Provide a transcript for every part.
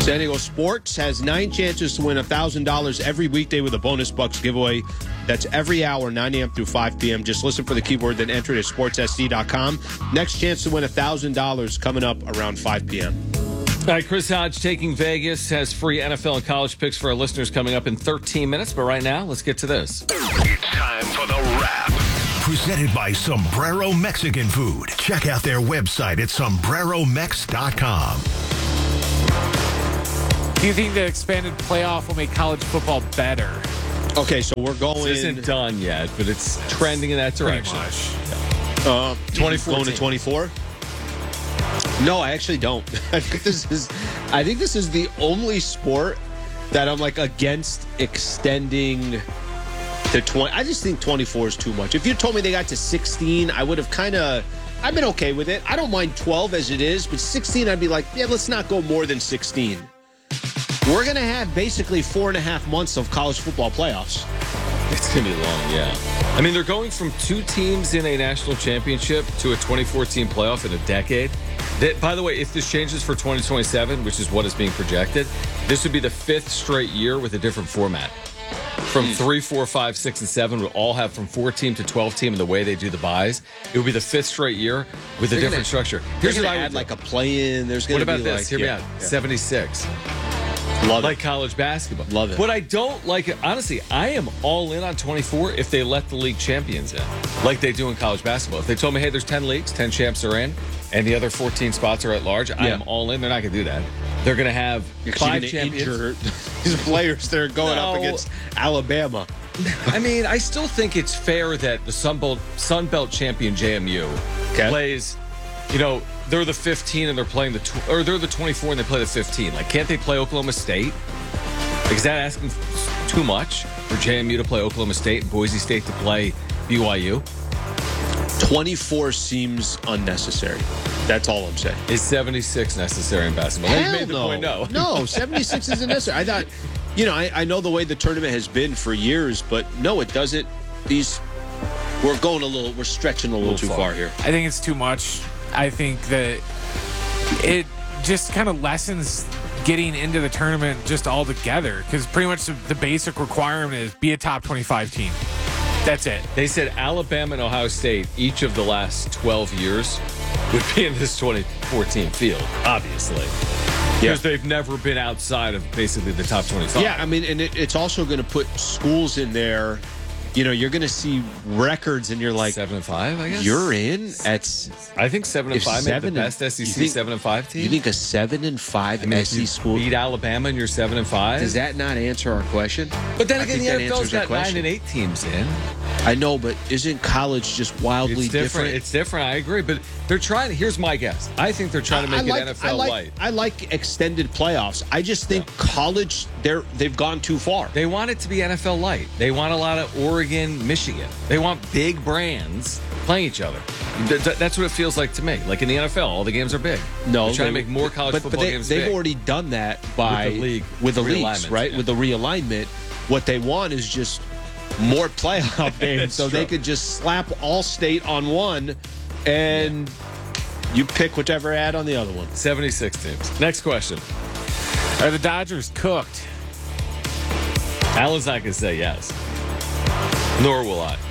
San Diego Sports has 9 chances to win $1,000 every weekday with a bonus bucks giveaway. That's every hour, 9 a.m. through 5 p.m. Just listen for the keyword, then enter it at sportssd.com. Next chance to win $1,000 coming up around 5 p.m. All right, Chris Hodge taking Vegas has free NFL and college picks for our listeners coming up in 13 minutes. But right now, let's get to this. It's time for the wrap. Presented by Sombrero Mexican Food. Check out their website at sombreromex.com. Do you think the expanded playoff will make college football better? Okay, so we're going. This isn't done yet, but it's trending in that direction. 24 going to 24. No, I actually don't. I think this is the only sport that I'm like against extending to 20. I just think 24 is too much. If you told me they got to 16, I would have I've been okay with it. I don't mind 12 as it is, but 16, I'd be like, yeah, let's not go more than 16. We're going to have basically 4.5 months of college football playoffs. It's going to be long, yeah. I mean, they're going from 2 teams in a national championship to a 24-team playoff in a decade. By the way, if this changes for 2027, which is what is being projected, this would be the 5th straight year with a different format. From 3, 4, 5, 6, and 7 would all have from 4-team to 12-team, and the way they do the buys, it would be the 5th straight year with a different structure. Here's what I add, like a play-in. There's going to be what about this? Hear me out. 76. Love like it. College basketball. Love it. What I don't like, honestly, I am all in on 24 if they let the league champions in, like they do in college basketball. If they told me, hey, there's 10 leagues, 10 champs are in, and the other 14 spots are at large, I am all in. They're not going to do that. They're going to have 5 champions. These players that are going up against Alabama. I mean, I still think it's fair that the Sun Belt champion JMU plays, they're the 15 and they're playing they're the 24 and they play the 15. Like, can't they play Oklahoma State? Like, is that asking too much for JMU to play Oklahoma State and Boise State to play BYU? 24 seems unnecessary. That's all I'm saying. Is 76 necessary in basketball? Hell you made the point, no. No, 76 isn't necessary. I thought, I know the way the tournament has been for years, but no, it doesn't. We're stretching a little too far here. I think it's too much. I think that it just kind of lessens getting into the tournament just altogether, because pretty much the basic requirement is be a top 25 team. That's it. They said Alabama and Ohio State, each of the last 12 years, would be in this 2014 field, obviously. Because they've never been outside of basically the top 25. Yeah, I mean, and it's also going to put schools in there. You're going to see records, and you're like 7-5. I guess you're in. I think 7-5 made the best SEC 7-5 team. You think a 7-5 SEC school beat Alabama and you're 7-5? Does that not answer our question? But then again, the NFL's got 9 and 8 teams in. I know, but isn't college just wildly different? It's different. I agree, but they're trying. Here's my guess. I think they're trying to make it NFL light. I like extended playoffs. I just think college, they've gone too far. They want it to be NFL light. They want a lot of Oregon, Michigan. They want big brands playing each other. That's what it feels like to me. Like in the NFL, all the games are big. No, they're trying to make more college football games big. They've already done that with the leagues, right? Yeah. With the realignment. What they want is just more playoff games, so they could just slap all state on one, and you pick whichever ad on the other one. 76 teams. Next question. Are the Dodgers cooked? Alan's not going to say yes. Nor will I.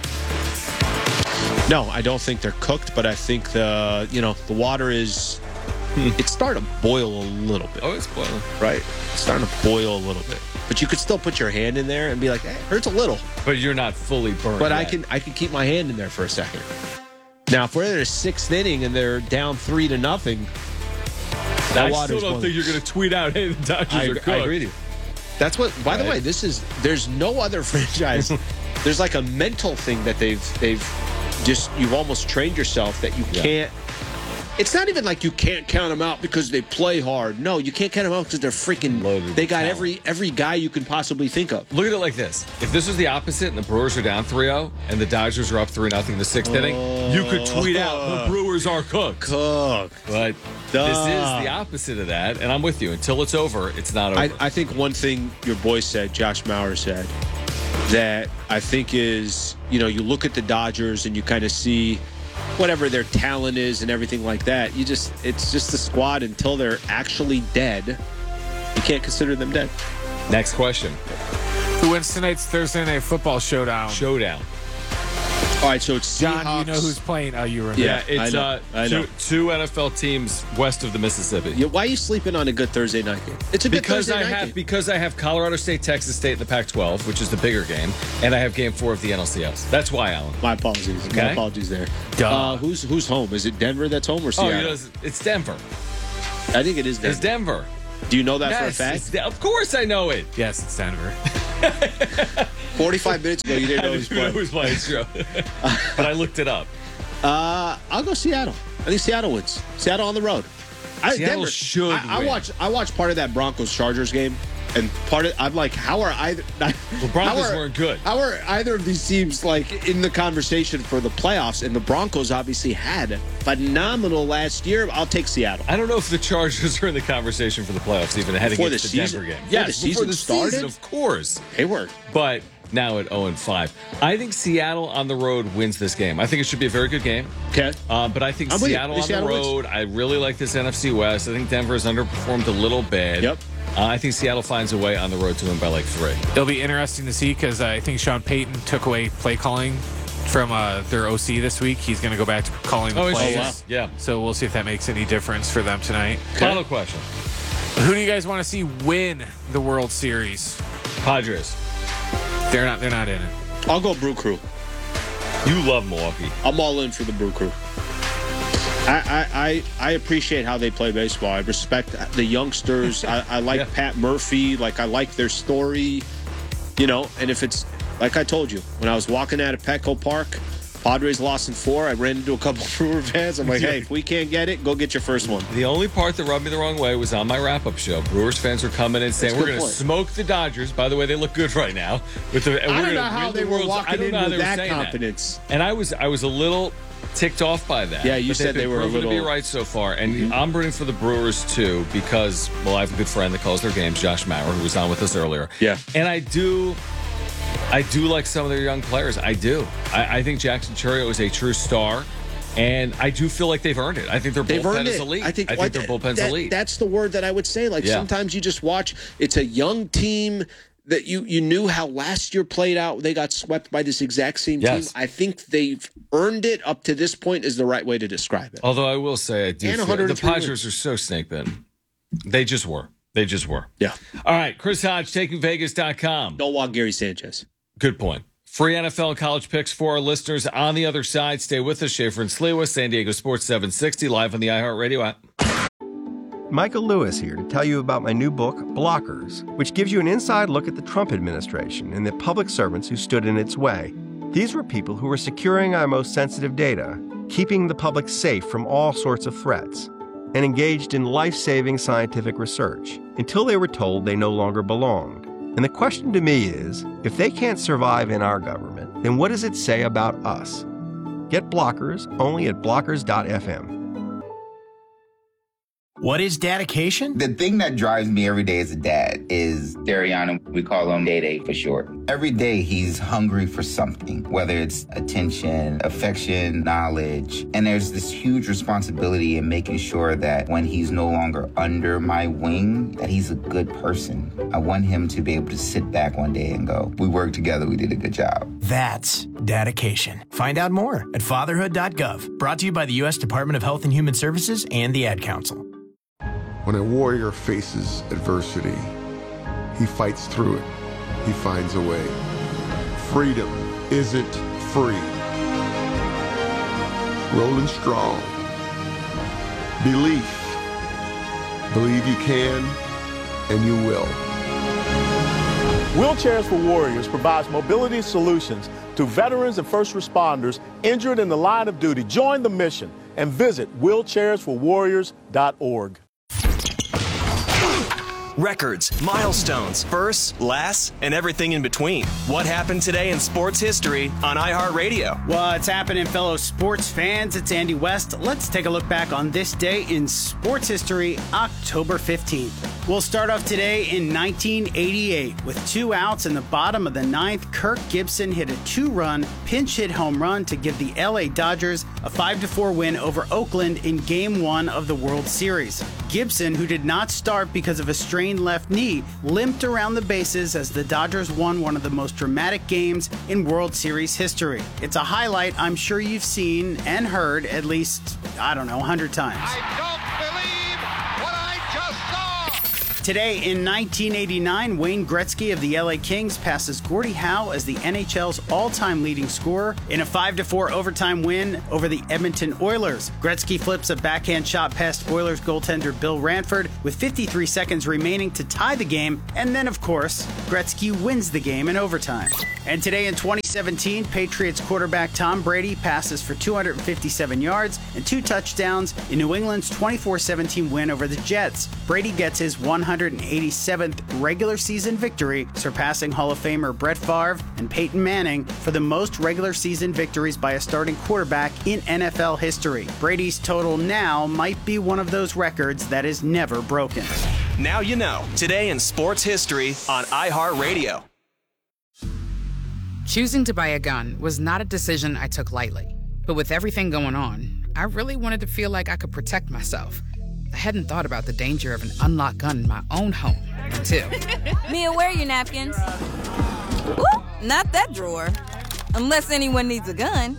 No, I don't think they're cooked, but I think the water is it's starting to boil a little bit. Oh, it's boiling. Right? It's starting to boil a little bit. But you could still put your hand in there and be like, hey, it hurts a little. But you're not fully burned. But yet. I can keep my hand in there for a second. Now, if we're in the 6th inning and they're down 3-0, I still don't think you're going to tweet out, hey, the Dodgers are cooked. I agree with you. That's what, by the way, there's no other franchise. There's like a mental thing that you've almost trained yourself that you can't. It's not even like you can't count them out because they play hard. No, you can't count them out because they're freaking loaded. They got every guy you can possibly think of. Look at it like this. If this was the opposite and the Brewers are down 3-0 and the Dodgers are up 3-0 in the 6th inning, you could tweet out, the Brewers are cooked. But this is the opposite of that, and I'm with you. Until it's over, it's not over. I think one thing your boy said, Josh Mauer said, that I think is, you look at the Dodgers and you kind of see whatever their talent is and everything like that. It's just the squad until they're actually dead. You can't consider them dead. Next question. Who wins tonight's Thursday Night Football showdown? All right, so it's John, Seahawks. you know who's playing? Oh, you remember. Yeah, it's I know. two NFL teams west of the Mississippi. Yeah, why are you sleeping on a good Thursday night game? It's a good Thursday night game. Because I have Colorado State, Texas State in the Pac-12, which is the bigger game, and I have Game 4 of the NLCS. That's why, Alan. My apologies. Okay. My apologies there. Duh. Who's home? Is it Denver that's home or Seattle? It's Denver. I think it is Denver. It's Denver. Do you know that Yes, for a fact? of course I know it. Yes, it's Denver. 45 minutes ago, you didn't know I who's didn't playing. know who's playing, it's true. But I looked it up. I'll go Seattle. I think Seattle wins. Seattle on the road. Seattle should I win. watched part of that Broncos-Chargers game, and I'm like, how are either? The Broncos weren't good. How are either of these teams like in the conversation for the playoffs? And the Broncos obviously had phenomenal last year. I'll take Seattle. I don't know if the Chargers are in the conversation for the playoffs, even heading Before into the the season? Denver game. Before Yes, the season before the started? season, of course. They were. But now at 0-5. I think Seattle on the road wins this game. I think it should be a very good game. Okay. But I think I'm with you. Seattle on Seattle the wins. road, I really like this NFC West. I think Denver has underperformed a little bit. Yep. I think Seattle finds a way on the road to win by like 3. It'll be interesting to see because I think Sean Payton took away play calling from their OC this week. He's going to go back to calling the plays. wow. Yeah. So we'll see if that makes any difference for them tonight. Final question. Who do you guys want to see win the World Series? Padres. They're not in it. I'll go Brew Crew. You love Milwaukee. I'm all in for the Brew Crew. I appreciate how they play baseball. I respect the youngsters. I like Yeah. Pat Murphy. Like, I like their story. You know, and if it's, like I told you, when I was walking out of Petco Park, Padres lost in 4. I ran into a couple of Brewer fans. I'm like, hey, if we can't get it, go get your first one. The only part that rubbed me the wrong way was on my wrap-up show. Brewers fans were coming in saying, That's a we're good going to point. smoke the Dodgers. By the way, they look good right now. I don't know how they were walking in with that confidence. And I was a little ticked off by that. Yeah, you But said they've they been were a proven to be little- right so far. And I'm rooting for the Brewers, too, because, well, I have a good friend that calls their games, Josh Maurer, who was on with us earlier. Yeah. And I do like some of their young players. I do. I think Jackson Chourio is a true star, and I do feel like they've earned it. I think their They've bullpen earned is it. elite. I think their bullpen's elite. That's the word that I would say. Like, Yeah. sometimes you just watch. It's a young team that you knew how last year played out. They got swept by this exact same Yes. team. I think they've earned it up to this point is the right way to describe it. Although I will say, I do And feel 103 the Padres are so snake bitten. They just were. Yeah. All right, Chris Hodge, TakingVegas.com. Don't walk Gary Sanchez. Good point. Free NFL and college picks for our listeners on the other side. Stay with us. Schaefer and Sliwa, San Diego Sports 760, live on the iHeartRadio app. Michael Lewis here to tell you about my new book, Blockers, which gives you an inside look at the Trump administration and the public servants who stood in its way. These were people who were securing our most sensitive data, keeping the public safe from all sorts of threats, and engaged in life-saving scientific research until they were told they no longer belonged. And the question to me is, if they can't survive in our government, then what does it say about us? Get Blockers only at blockers.fm. What is dedication? The thing that drives me every day as a dad is Dariana. We call him Day for short. Every day he's hungry for something, whether it's attention, affection, knowledge. And there's this huge responsibility in making sure that when he's no longer under my wing, that he's a good person. I want him to be able to sit back one day and go, we worked together, we did a good job. That's dedication. Find out more at fatherhood.gov. Brought to you by the U.S. Department of Health and Human Services and the Ad Council. When a warrior faces adversity, he fights through it. He finds a way. Freedom isn't free. Rolling strong. Belief. Believe you can, and you will. Wheelchairs for Warriors provides mobility solutions to veterans and first responders injured in the line of duty. Join the mission and visit wheelchairsforwarriors.org. Records, milestones, firsts, lasts, and everything in between. What happened today in sports history on iHeartRadio? What's happening, fellow sports fans? It's Andy West. Let's take a look back on this day in sports history, October 15th. We'll start off today in 1988. With 2 outs in the bottom of the 9th, Kirk Gibson hit a 2-run pinch hit home run to give the LA Dodgers a 5-4 win over Oakland in Game 1 of the World Series. Gibson, who did not start because of a strained left knee, limped around the bases as the Dodgers won one of the most dramatic games in World Series history. It's a highlight I'm sure you've seen and heard at least, 100 times. I don't believe what I just saw! Today in 1989, Wayne Gretzky of the LA Kings passes Gordie Howe as the NHL's all-time leading scorer in a 5-4 overtime win over the Edmonton Oilers. Gretzky flips a backhand shot past Oilers goaltender Bill Ranford with 53 seconds remaining to tie the game, and then, of course, Gretzky wins the game in overtime. And today in 2017, Patriots quarterback Tom Brady passes for 257 yards and 2 touchdowns in New England's 24-17 win over the Jets. Brady gets his 187th regular season victory, surpassing Hall of Famer Brett Favre and Peyton Manning for the most regular season victories by a starting quarterback in NFL history. Brady's total now might be one of those records that is never broken. Now you know. Today in sports history on iHeartRadio. Choosing to buy a gun was not a decision I took lightly. But with everything going on, I really wanted to feel like I could protect myself. I hadn't thought about the danger of an unlocked gun in my own home until... Mia, where are your napkins? Ooh, not that drawer. Unless anyone needs a gun.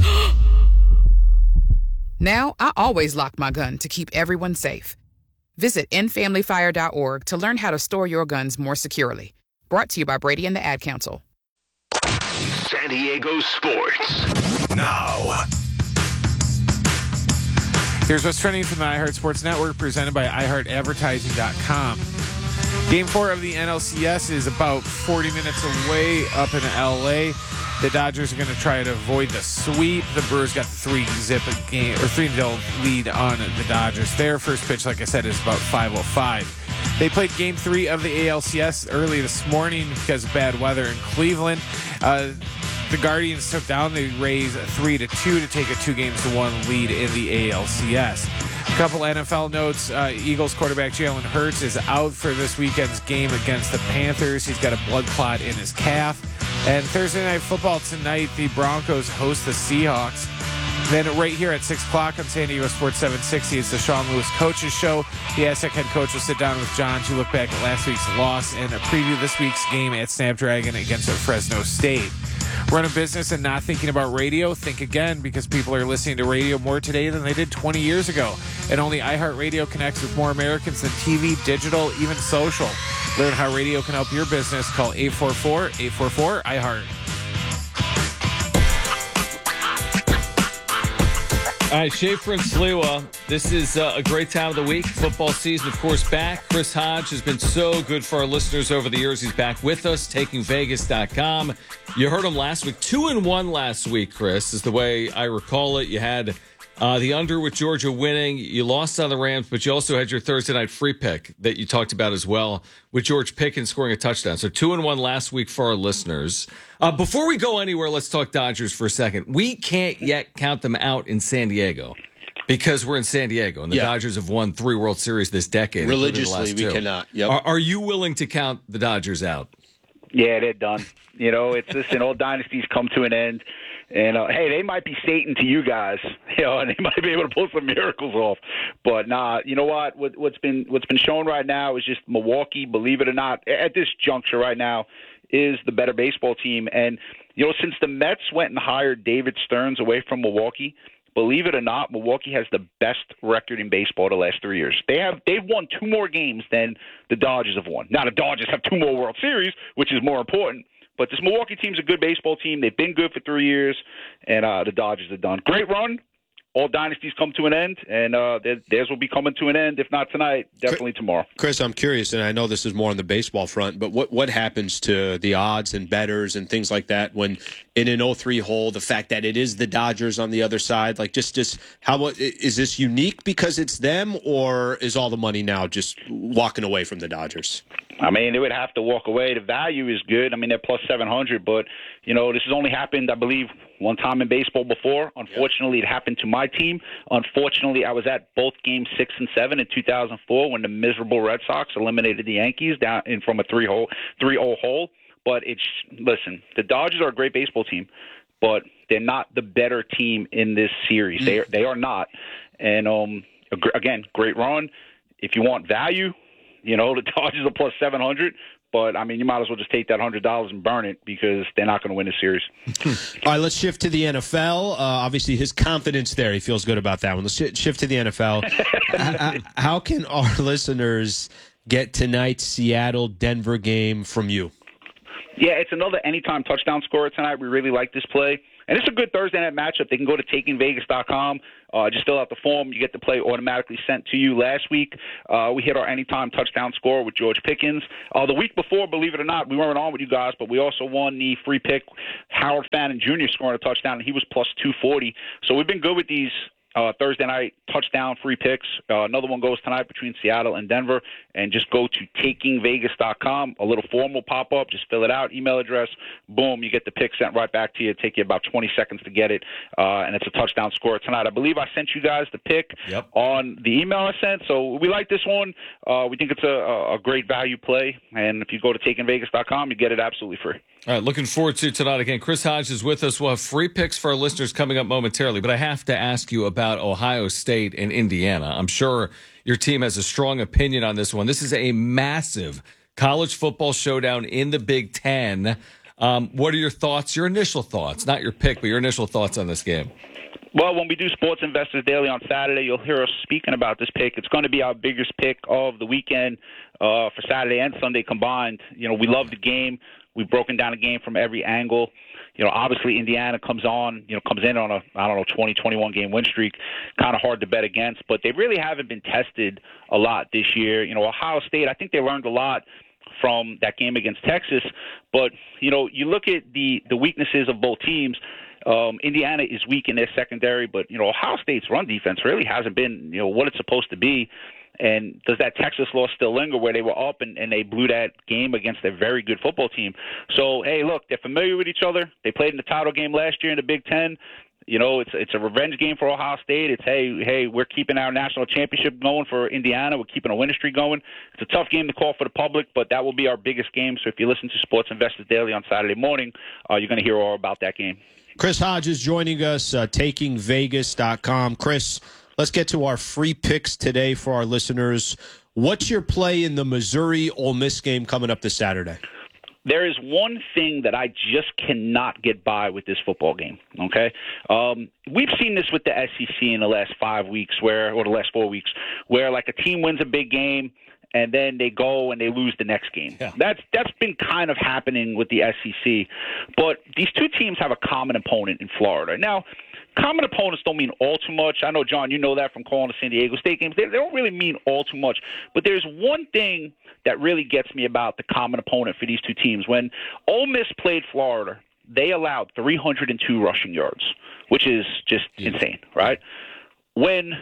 Now, I always lock my gun to keep everyone safe. Visit endfamilyfire.org to learn how to store your guns more securely. Brought to you by Brady and the Ad Council. San Diego Sports. Now. Here's what's trending from the iHeart Sports Network, presented by iHeartAdvertising.com. Game 4 of the NLCS is about 40 minutes away up in L.A. The Dodgers are going to try to avoid the sweep. The Brewers got the 3-0 lead on the Dodgers. Their first pitch, like I said, is about 5:05. They played Game 3 of the ALCS early this morning because of bad weather in Cleveland. The Guardians took down the Rays 3-2 to take a 2-1 lead in the ALCS. A couple NFL notes. Eagles quarterback Jalen Hurts is out for this weekend's game against the Panthers. He's got a blood clot in his calf. And Thursday Night Football tonight, the Broncos host the Seahawks. Then right here at 6 o'clock on San Diego Sports 760, it's the Sean Lewis Coaches Show. The Aztec head coach will sit down with John to look back at last week's loss and preview this week's game at Snapdragon against Fresno State. Run a business and not thinking about radio? Think again, because people are listening to radio more today than they did 20 years ago. And only iHeartRadio connects with more Americans than TV, digital, even social. Learn how radio can help your business. Call 844-844-iHeart. All right, Schaefer and Sliwa, this is a great time of the week. Football season, of course, back. Chris Hodge has been so good for our listeners over the years. He's back with us, takingvegas.com. You heard him last week. 2-1 last week, Chris, is the way I recall it. You had the under with Georgia winning. You lost on the Rams, but you also had your Thursday night free pick that you talked about as well with George Pickens scoring a touchdown. So 2-1 last week for our listeners. Before we go anywhere, let's talk Dodgers for a second. We can't yet count them out in San Diego because we're in San Diego, and the Dodgers have won 3 World Series this decade. Religiously, we cannot. Yep. Are you willing to count the Dodgers out? Yeah, they're done. You know, it's listen, all dynasties come to an end. And, hey, they might be Satan to you guys, and they might be able to pull some miracles off. But, nah, you know what? What's been shown right now is just Milwaukee, believe it or not, at this juncture right now, is the better baseball team. And, you know, since the Mets went and hired David Stearns away from Milwaukee, believe it or not, Milwaukee has the best record in baseball the last 3 years. They've won 2 more games than the Dodgers have won. Now, the Dodgers have 2 more World Series, which is more important. But this Milwaukee team's a good baseball team. They've been good for 3 years, and the Dodgers are done. Great run. All dynasties come to an end, and theirs will be coming to an end, if not tonight, definitely tomorrow. Chris, I'm curious, and I know this is more on the baseball front, but what happens to the odds and bettors and things like that when in an 0-3 hole, the fact that it is the Dodgers on the other side? Like, just how is this unique because it's them, or is all the money now just walking away from the Dodgers? I mean, they would have to walk away. The value is good. I mean, they're plus 700, but, this has only happened, I believe, one time in baseball before. Unfortunately, it happened to my team. Unfortunately, I was at both games 6 and 7 in 2004 when the miserable Red Sox eliminated the Yankees down from a 3-0 hole. But listen, the Dodgers are a great baseball team, but they're not the better team in this series. They are not. And, again, great run. If you want value, the Dodgers are plus 700. But, I mean, you might as well just take that $100 and burn it because they're not going to win the series. All right, let's shift to the NFL. Obviously, his confidence there, he feels good about that one. Let's shift to the NFL. How can our listeners get tonight's Seattle-Denver game from you? Yeah, it's another anytime touchdown scorer tonight. We really like this play. And it's a good Thursday night matchup. They can go to takingvegas.com. Just fill out the form. You get the play automatically sent to you. Last week, we hit our anytime touchdown score with George Pickens. The week before, believe it or not, we weren't on with you guys, but we also won the free pick. Howard Fannin Jr. scoring a touchdown, and he was plus 240. So we've been good with these Thursday night touchdown free picks. Another one goes tonight between Seattle and Denver. And just go to takingvegas.com. A little form will pop up. Just fill it out. Email address. Boom. You get the pick sent right back to you. It'll take you about 20 seconds to get it. And it's a touchdown score tonight. I believe I sent you guys the pick on the email I sent. So we like this one. We think it's a great value play. And if you go to takingvegas.com, you get it absolutely free. All right, looking forward to tonight again. Chris Hodge is with us. We'll have free picks for our listeners coming up momentarily, but I have to ask you about Ohio State and Indiana. I'm sure your team has a strong opinion on this one. This is a massive college football showdown in the Big Ten. What are your thoughts, your initial thoughts, not your pick, but your initial thoughts on this game? Well, when we do Sports Investors Daily on Saturday, you'll hear us speaking about this pick. It's going to be our biggest pick of the weekend for Saturday and Sunday combined. We love the game. We've broken down the game from every angle. Obviously Indiana comes in on a 20-21 game win streak. Kind of hard to bet against, but they really haven't been tested a lot this year. Ohio State, I think they learned a lot from that game against Texas, but you look at the weaknesses of both teams. Indiana is weak in their secondary, but Ohio State's run defense really hasn't been what it's supposed to be. And does that Texas loss still linger where they were up and they blew that game against a very good football team? So, hey, look, they're familiar with each other. They played in the title game last year in the Big Ten. It's a revenge game for Ohio State. It's, hey, we're keeping our national championship going for Indiana. We're keeping a winning streak going. It's a tough game to call for the public, but that will be our biggest game. So if you listen to Sports Investors Daily on Saturday morning, you're going to hear all about that game. Chris Hodge is joining us, takingvegas.com. Chris, let's get to our free picks today for our listeners. What's your play in the Missouri-Ole Miss game coming up this Saturday? There is one thing that I just cannot get by with this football game, okay? We've seen this with the SEC in the last 5 weeks or the last 4 weeks, where like a team wins a big game and then they go and they lose the next game. Yeah. That's been kind of happening with the SEC. But these two teams have a common opponent in Florida. Now, common opponents don't mean all too much. I know, John, you know that from calling the San Diego State games. They don't really mean all too much. But there's one thing that really gets me about the common opponent for these two teams. When Ole Miss played Florida, they allowed 302 rushing yards, which is just insane, right? When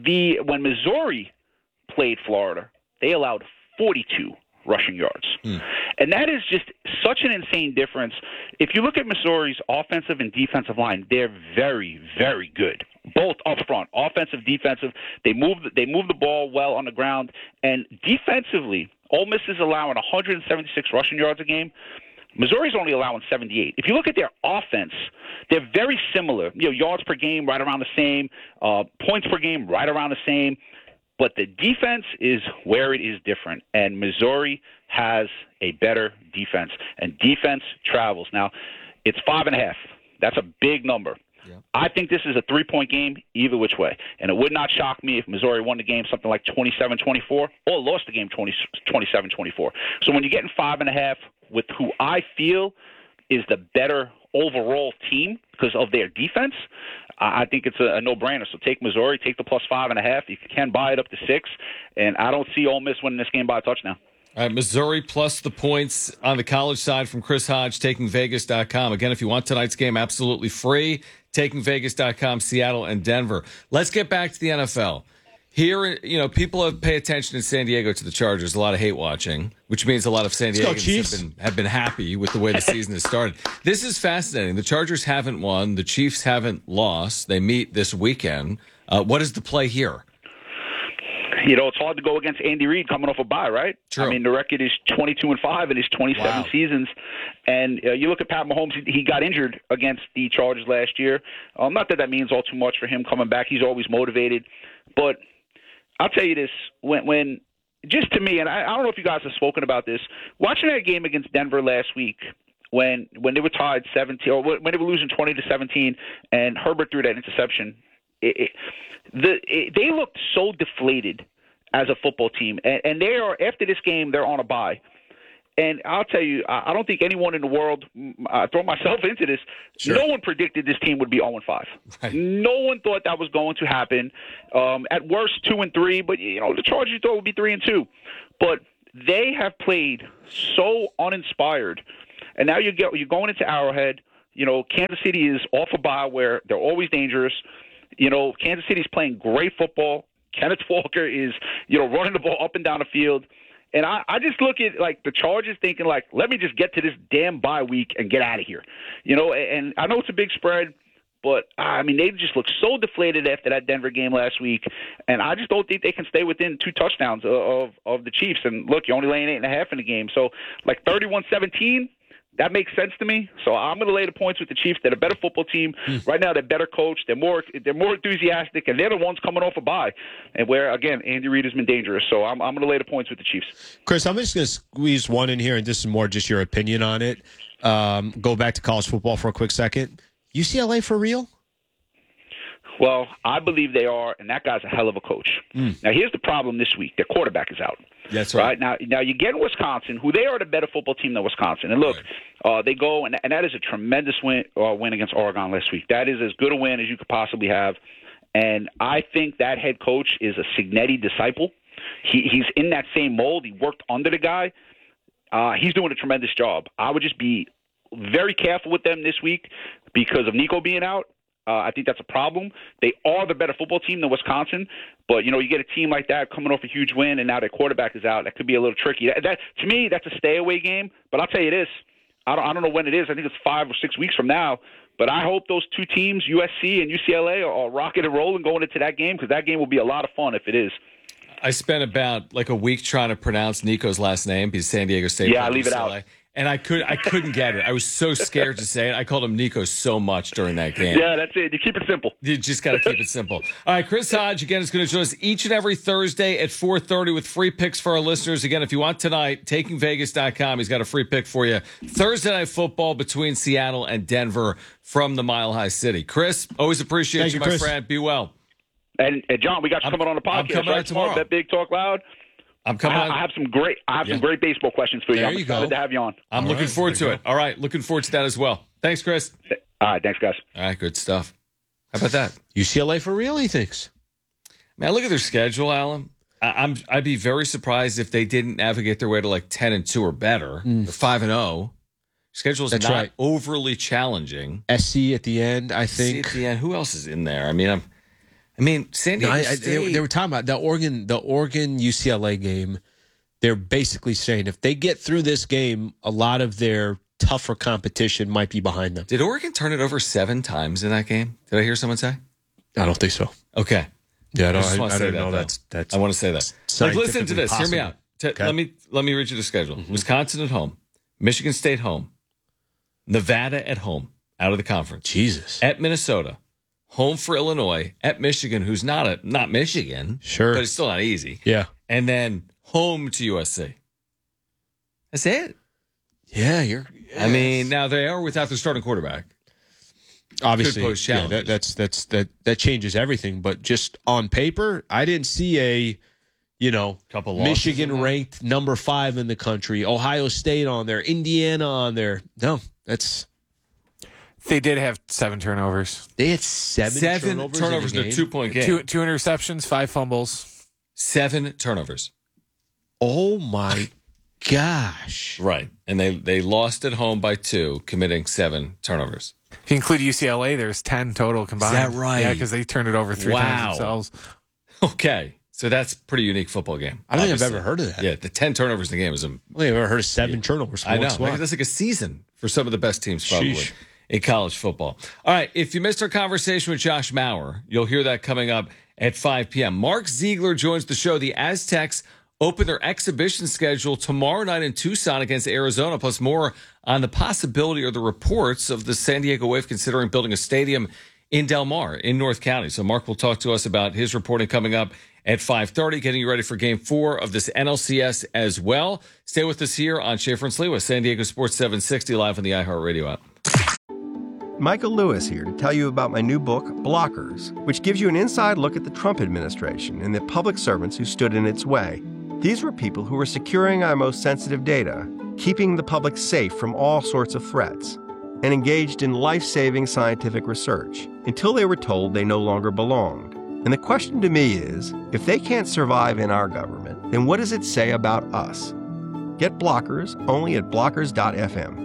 Missouri played Florida, they allowed 42 rushing yards. And that is just such an insane difference. If you look at Missouri's offensive and defensive line, they're very, very good. Both up front, offensive, defensive. They move the ball well on the ground. And defensively, Ole Miss is allowing 176 rushing yards a game. Missouri's only allowing 78. If you look at their offense, they're very similar. Yards per game right around the same, points per game right around the same. But the defense is where it is different, and Missouri has a better defense, and defense travels. Now, it's 5.5. That's a big number. Yeah. I think this is a 3-point game either which way, and it would not shock me if Missouri won the game something like 27-24 or lost the game 27-24. So when you're getting 5.5 with who I feel is the better overall team because of their defense, I think it's a no-brainer. So take Missouri, take the plus 5.5. You can buy it up to 6, and I don't see Ole Miss winning this game by a touchdown. All right, Missouri plus the points on the college side from Chris Hodge, takingvegas.com. Again, if you want tonight's game, absolutely free. Takingvegas.com, Seattle and Denver. Let's get back to the NFL. Here, people pay attention in San Diego to the Chargers. A lot of hate watching, which means a lot of San Diegans have been happy with the way the season has started. This is fascinating. The Chargers haven't won. The Chiefs haven't lost. They meet this weekend. What is the play here? It's hard to go against Andy Reid coming off a bye, right? True. I mean, the record is 22-5 in his 27 seasons. And you look at Pat Mahomes, he got injured against the Chargers last year. Not that means all too much for him coming back. He's always motivated. But I'll tell you this, when just to me, and I don't know if you guys have spoken about this, watching that game against Denver last week when they were tied 17, or when they were losing 20-17, and Herbert threw that interception, they looked so deflated as a football team, and they are, after this game, they're on a bye. And I'll tell you, I don't think anyone in the world, throw myself into this, no one predicted this team would be 0-5. Right. No one thought that was going to happen. At worst, 2-3, but the Chargers thought would be 3-2. But they have played so uninspired. And now you're going into Arrowhead. Kansas City is off a bye where they're always dangerous. Kansas City's playing great football. Kenneth Walker is, running the ball up and down the field. And I just look at, the Chargers thinking, let me just get to this damn bye week and get out of here. And I know it's a big spread, but, they just look so deflated after that Denver game last week. And I just don't think they can stay within 2 touchdowns of the Chiefs. And, look, you're only laying 8.5 in the game. So, 31-17, that makes sense to me. So I'm going to lay the points with the Chiefs. They're a better football team. Right now, they're better coached. They're more enthusiastic, and they're the ones coming off a bye. And where, again, Andy Reid has been dangerous. So I'm going to lay the points with the Chiefs. Chris, I'm just going to squeeze one in here, and this is more just your opinion on it. Go back to college football for a quick second. UCLA for real? Well, I believe they are, and that guy's a hell of a coach. Now, here's the problem this week. Their quarterback is out. That's right. Now you get Wisconsin, who they are the better football team than Wisconsin. And look, they go, and that is a tremendous win against Oregon last week. That is as good a win as you could possibly have. And I think that head coach is a Cignetti disciple. He's in that same mold. He worked under the guy. He's doing a tremendous job. I would just be very careful with them this week because of Nico being out. I think that's a problem. They are the better football team than Wisconsin, but you get a team like that coming off a huge win, and now their quarterback is out. That could be a little tricky. That to me, that's a stay-away game. But I'll tell you this: I don't know when it is. I think it's 5 or 6 weeks from now. But I hope those two teams, USC and UCLA, are rocking and rolling going into that game because that game will be a lot of fun if it is. I spent about a week trying to pronounce Nico's last name because San Diego State. Yeah, leave it out. And I couldn't get it. I was so scared to say it. I called him Nico so much during that game. Yeah, that's it. You keep it simple. You just got to keep it simple. All right, Chris Hodge, again, is going to join us each and every Thursday at 4:30 with free picks for our listeners. Again, if you want tonight, takingvegas.com. He's got a free pick for you. Thursday Night Football between Seattle and Denver from the Mile High City. Chris, always appreciate you, my friend. Be well. And John, we got you coming on the podcast. I'm coming out tomorrow. Bet Big, Talk Loud. I'm coming. I have some great baseball questions for you. There I'm you go. excited to have you on. I'm looking forward to it. All right, looking forward to that as well. Thanks, Chris. All right, thanks, guys. All right, good stuff. How about that? UCLA for real, he thinks. Man, look at their schedule, Alan. I'd be very surprised if they didn't navigate their way to 10-2 or better. 5-0. Schedule's That's not right. overly challenging. SC at the end, I think. SC at the end. Who else is in there? I mean, San Diego State. They were talking about the Oregon UCLA game. They're basically saying if they get through this game, a lot of their tougher competition might be behind them. Did Oregon turn it over 7 times in that game? Did I hear someone say? I don't think so. Okay. Yeah, I don't know. That's That's. I want to say that. Listen to this. Possible. Hear me out. Okay. Let me read you the schedule. Wisconsin at home, Michigan State home, Nevada at home, out of the conference. Jesus. At Minnesota, home for Illinois, at Michigan, who's not Michigan, sure, but it's still not easy. Yeah, and then home to USC. That's it. Yeah, I mean, now they are without their starting quarterback. Obviously, could pose challenges. that changes everything. But just on paper, I didn't see a couple Michigan ranked number 5 in the country, Ohio State on there, Indiana on there. No, that's. They did have 7 turnovers. They had 7 turnovers in a 2-point game. 2 interceptions, 5 fumbles. 7 turnovers. Oh, my gosh. Right. And they lost at home by 2, committing 7 turnovers. If you include UCLA, there's 10 total combined. Is that right? Yeah, because they turned it over 3 times themselves. Okay. So that's a pretty unique football game. I don't think I've obviously. ever heard of that. Yeah, the 10 turnovers in the game is I don't think I've ever heard of 7 turnovers. I know. Maybe that's like a season for some of the best teams probably in college football. All right, if you missed our conversation with Josh Mauer, you'll hear that coming up at 5 p.m. Mark Ziegler joins the show. The Aztecs open their exhibition schedule tomorrow night in Tucson against Arizona, plus more on the possibility or the reports of the San Diego Wave considering building a stadium in Del Mar in North County. So Mark will talk to us about his reporting coming up at 5:30, getting you ready for Game 4 of this NLCS as well. Stay with us here on Schaefer and Slee with San Diego Sports 760 live on the iHeartRadio app. Michael Lewis here to tell you about my new book, Blockers, which gives you an inside look at the Trump administration and the public servants who stood in its way. These were people who were securing our most sensitive data, keeping the public safe from all sorts of threats, and engaged in life-saving scientific research until they were told they no longer belonged. And the question to me is, if they can't survive in our government, then what does it say about us? Get Blockers only at blockers.fm.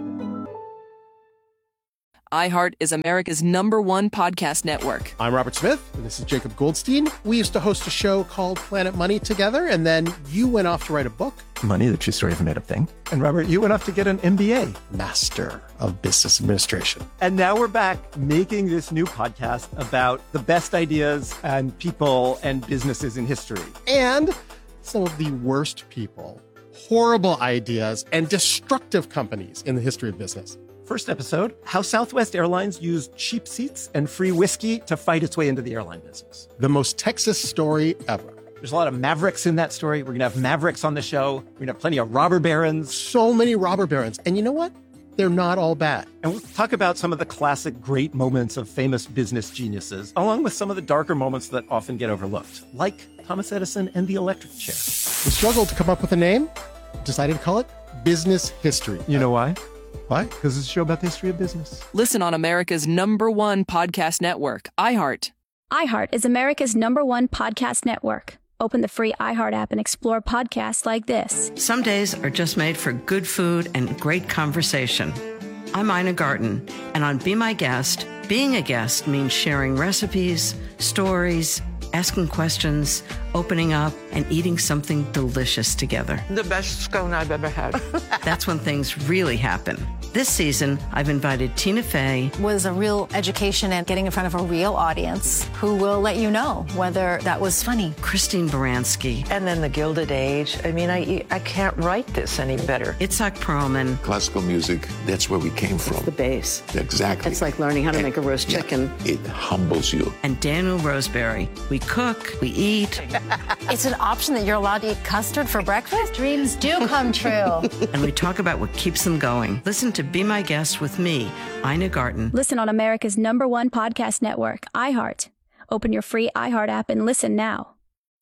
iHeart is America's #1 podcast network. I'm Robert Smith, and this is Jacob Goldstein. We used to host a show called Planet Money together, and then you went off to write a book. Money, the true story of a made-up thing. And Robert, you went off to get an MBA. Master of Business Administration. And now we're back making this new podcast about the best ideas and people and businesses in history. And some of the worst people, horrible ideas, and destructive companies in the history of business. First episode, how Southwest Airlines used cheap seats and free whiskey to fight its way into the airline business. The most Texas story ever. There's a lot of Mavericks in that story. We're going to have Mavericks on the show. We're going to have plenty of robber barons. So many robber barons. And you know what? They're not all bad. And we'll talk about some of the classic great moments of famous business geniuses, along with some of the darker moments that often get overlooked, like Thomas Edison and the electric chair. We struggled to come up with a name, decided to call it Business History. You know why? Why? Because it's a show about the history of business. Listen on America's #1 podcast network, iHeart. iHeart is America's #1 podcast network. Open the free iHeart app and explore podcasts like this. Some days are just made for good food and great conversation. I'm Ina Garten, and on Be My Guest, being a guest means sharing recipes, stories, asking questions, opening up, and eating something delicious together. The best scone I've ever had. That's when things really happen. This season, I've invited Tina Fey. Was a real education and getting in front of a real audience who will let you know whether that was funny. Christine Baranski. And then the Gilded Age. I mean, I can't write this any better. Itzhak Perlman. Classical music, that's where we came from. It's the base. Exactly. It's like learning how to make a roast chicken. It humbles you. And Daniel Roseberry. We cook, we eat. It's an option that you're allowed to eat custard for breakfast? Dreams do come true. And we talk about what keeps them going. Listen to Be My Guest with me, Ina Garten. Listen on America's #1 podcast network, iHeart. Open your free iHeart app and listen now.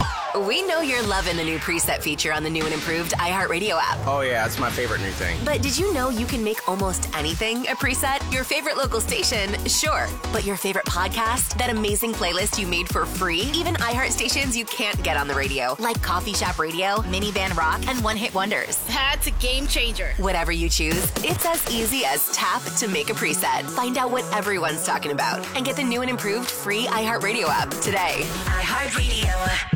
We know you're loving the new preset feature on the new and improved iHeartRadio app. Oh, yeah, it's my favorite new thing. But did you know you can make almost anything a preset? Your favorite local station, sure. But your favorite podcast? That amazing playlist you made for free? Even iHeart stations you can't get on the radio, like Coffee Shop Radio, Minivan Rock, and One Hit Wonders. That's a game changer. Whatever you choose, it's as easy as tap to make a preset. Find out what everyone's talking about and get the new and improved free iHeartRadio app today. iHeartRadio.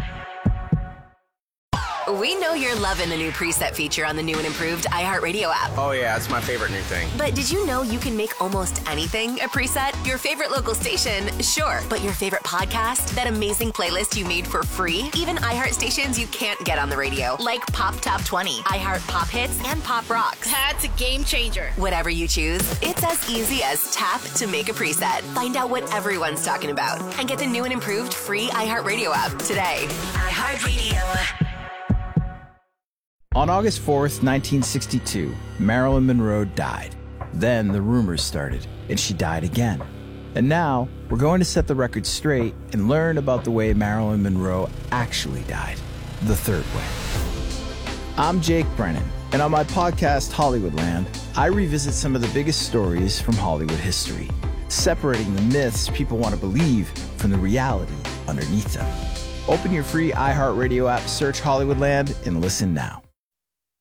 We know you're loving the new preset feature on the new and improved iHeartRadio app. Oh, yeah, it's my favorite new thing. But did you know you can make almost anything a preset? Your favorite local station, sure. But your favorite podcast? That amazing playlist you made for free? Even iHeart stations you can't get on the radio, like Pop Top 20, iHeart Pop Hits, and Pop Rocks. That's a game changer. Whatever you choose, it's as easy as tap to make a preset. Find out what everyone's talking about and get the new and improved free iHeartRadio app today. iHeartRadio. On August 4th, 1962, Marilyn Monroe died. Then the rumors started, and she died again. And now, we're going to set the record straight and learn about the way Marilyn Monroe actually died, the third way. I'm Jake Brennan, and on my podcast, Hollywoodland, I revisit some of the biggest stories from Hollywood history, separating the myths people want to believe from the reality underneath them. Open your free iHeartRadio app, search Hollywoodland, and listen now.